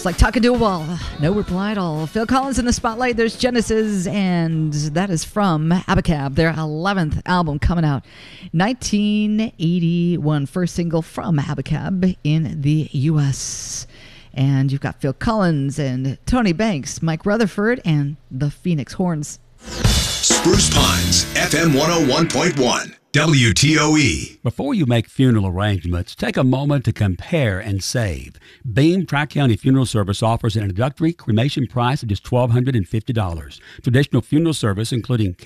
It's like talking to a wall. No reply at all. Phil Collins in the spotlight. There's Genesis, and that is from Abacab, their 11th album coming out 1981. First single from Abacab in the U.S. And you've got Phil Collins and Tony Banks, Mike Rutherford, and the Phoenix Horns. Spruce Pines, FM 101.1. WTOE. Before you make funeral arrangements, take a moment to compare and save. Beam Tri-County Funeral Service offers an introductory cremation price of just $1,250. Traditional funeral service, including